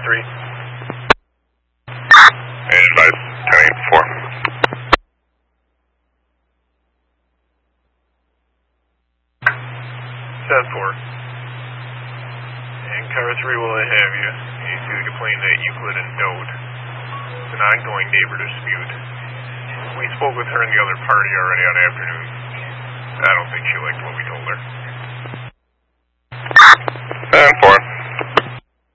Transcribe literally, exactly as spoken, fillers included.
three. And advise ten eight four. ten four. And car three will have you. You see the complaint that Euclid and Dode. It's an ongoing neighbor dispute. We spoke with her and the other party already on afternoon. I don't think she liked what we told her. ten four.